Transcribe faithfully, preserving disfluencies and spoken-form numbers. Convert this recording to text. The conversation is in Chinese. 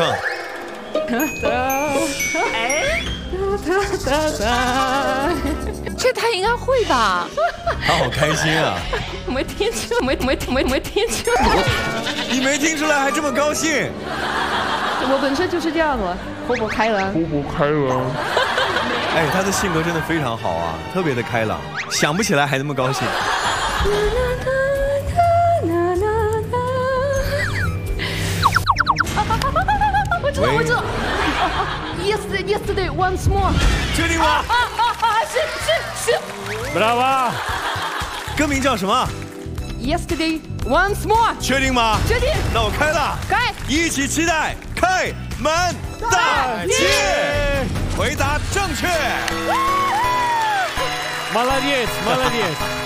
唱。 哎，这他应该会吧？ 他好开心啊！ 没听出，没没没没听出来。 你没听出来还这么高兴？ 我本身就是这样的，活泼开朗。 活泼开朗。 哎，他的性格真的非常好啊，特别的开朗，想不起来还那么高兴。 我知道，我知道。Yesterday, yesterday, once more。 确定吗？ 啊啊啊！是是是。 Bravo。 歌名叫什么 ？Yesterday, once more。 确定吗？ 确定。 那我开了。 开。 一起期待开门大吉。回答正确。 Молодец, молодец。